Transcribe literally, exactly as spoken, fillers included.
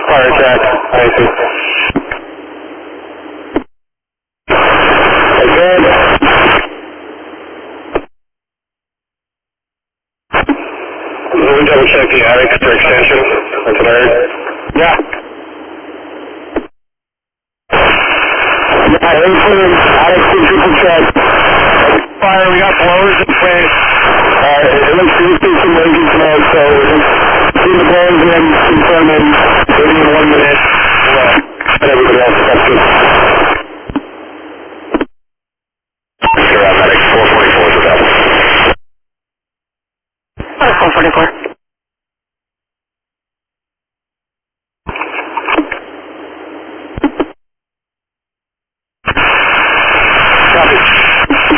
fire attack. I see. Again. Let me double check the attic for extension. That's what I heard. Yeah. Yeah, including attic triple check. Fire, we got blowers in place. Uh, it looks like there's some raging smoke, so see the blowers in, confirming, maybe in one minute. Uh, and everybody else is up to. Sure, I'm at four forty-four for that. Oh, four forty-four.